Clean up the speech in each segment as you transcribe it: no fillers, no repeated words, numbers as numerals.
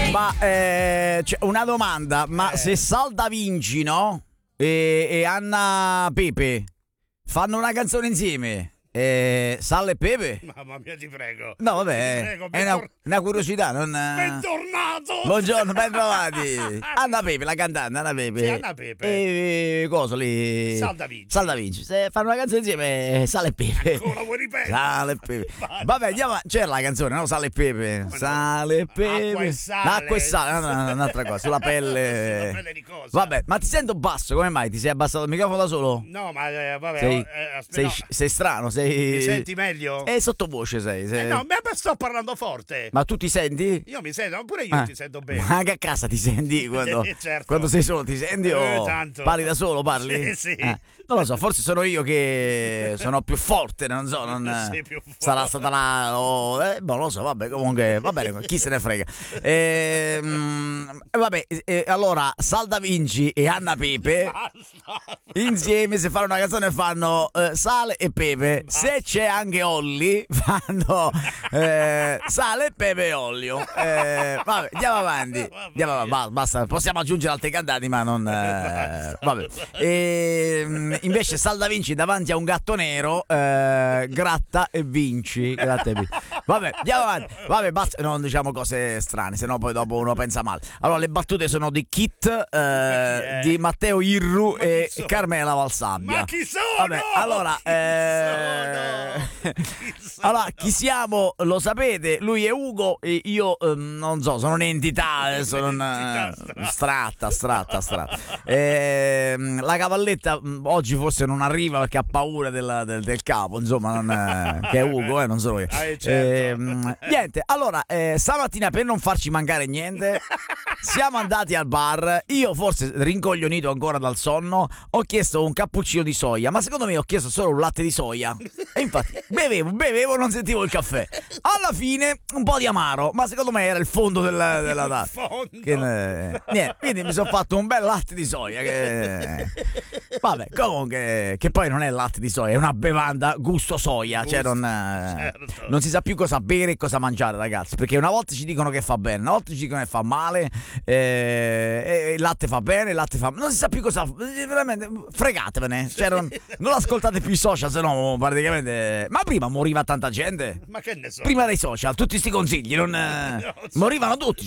Ma c'è una domanda, ma se Sal Da Vinci, no? E Anna Pepe fanno una canzone insieme, Sal e Pepe? Mamma mia, ti prego. No, vabbè, Prego, è una curiosità. Bentornato! Buongiorno, ben trovati. Anna Pepe, la cantante, Anna Pepe. Sì, Anna Pepe. E cosa lì? Sal Da Vinci. Sal Da Vinci. Se fanno una canzone insieme, Sal e Pepe. Ancora vuoi ripetere? Sale e Pepe. Vabbè, andiamo. C'era la canzone, no? Sale e Pepe. Sale e Pepe. Acqua e sale. Acqua e sale. No, un'altra cosa. Sulla pelle. Sulla pelle di cosa? Vabbè, ma ti sento basso, come mai? Ti sei abbassato il microfono da solo? No, ma vabbè. Sei, aspetta, sei strano, sei. mi senti meglio? Sottovoce sei. No, ma sto parlando forte. Ma tu ti senti? Io mi sento, pure io ti sento bene. Ma anche a casa ti senti quando, Certo. quando sei solo? Ti senti o tanto. parli da solo? Parli? Sì. Non lo so, forse sono io che sono più forte, non so, Sei più forte. sarà stata la... non lo so, vabbè, comunque, va bene, chi se ne frega. Vabbè, allora, Sal Da Vinci e Anna Pepe insieme, se fanno una canzone, fanno Sale e Pepe. Se c'è anche Olli, fanno Sale e Pepe e Olio. Vabbè, andiamo avanti. Basta, possiamo aggiungere altri cantanti, ma non... vabbè. Invece Sal Da Vinci davanti a un gatto nero, gratta e vinci. Vabbè, andiamo avanti. Vabbè, basta, non diciamo cose strane, sennò poi dopo uno pensa male. Allora, le battute sono di Kit, di Matteo Irru e Carmela Valsabbia. Ma chi sono? Vabbè, allora, allora, chi siamo lo sapete, lui è Ugo e io non so, sono un'entità adesso, astratta. La cavalletta oggi forse non arriva perché ha paura del capo, insomma, che è Ugo, non sono io. Certo. Niente, allora, stamattina, per non farci mancare niente, siamo andati al bar. Io, forse rincoglionito ancora dal sonno, ho chiesto un cappuccino di soia, ma secondo me ho chiesto solo un latte di soia. E infatti bevevo, non sentivo il caffè. Alla fine un po' di amaro, ma secondo me era il fondo della tazza. Niente, quindi mi sono fatto un bel latte di soia vabbè, comunque, che poi non è latte di soia, è una bevanda gusto soia, cioè non si sa più cosa bere e cosa mangiare, ragazzi, perché una volta ci dicono che fa bene, una volta ci dicono che fa male, il latte fa bene, il latte fa... non si sa più cosa, veramente, fregatevene, cioè non ascoltate più i social, se no praticamente... Ma prima moriva tanta gente, Ma che ne so? prima dei social, tutti sti consigli, morivano tutti,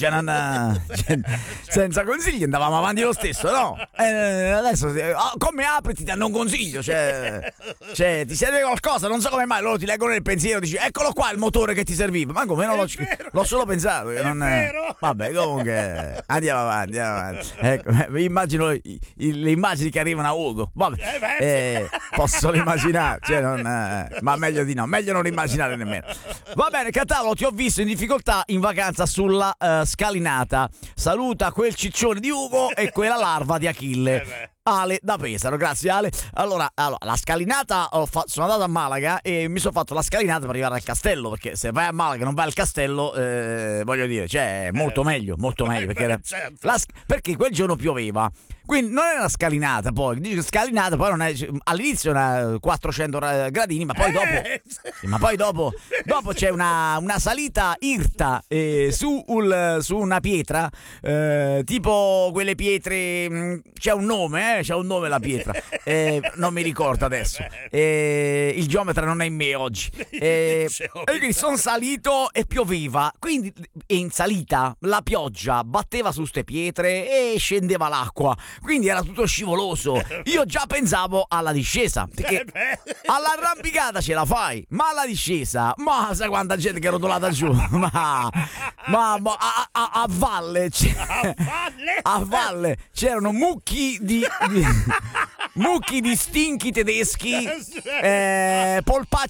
senza consigli andavamo avanti lo stesso, no? Adesso come apri ti danno un consiglio, cioè ti serve qualcosa, non so come mai, loro ti leggono nel pensiero, dici eccolo qua il motore che ti serviva, ma come, non l'ho solo pensato, vero. Vabbè, comunque andiamo avanti. Ecco, vi immagino le immagini che arrivano a Ugo, vabbè, posso solo immaginare, ma meglio di no, meglio non immaginare nemmeno. Va bene, Catalo, ti ho visto in difficoltà in vacanza sulla scalinata, saluta quel ciccione di Ugo e quella larva di Achille. Ale da Pesaro, grazie Ale. Allora la scalinata, sono andato a Malaga e mi sono fatto la scalinata per arrivare al castello, perché se vai a Malaga e non vai al castello, voglio dire, cioè molto meglio perché, perché quel giorno pioveva, quindi non è una scalinata, poi dice scalinata, poi non è, all'inizio era 400 gradini, ma poi dopo c'è una salita irta su una pietra, tipo quelle pietre, c'è un nome la pietra, non mi ricordo adesso, il geometra non è in me oggi, e quindi sono salito e pioveva, quindi in salita la pioggia batteva su ste pietre e scendeva l'acqua, quindi era tutto scivoloso. Io già pensavo alla discesa, perché all'arrampicata ce la fai, ma alla discesa, ma sai quanta gente che è rotolata giù, ma a valle c'erano mucchi di stinchi tedeschi, polpacci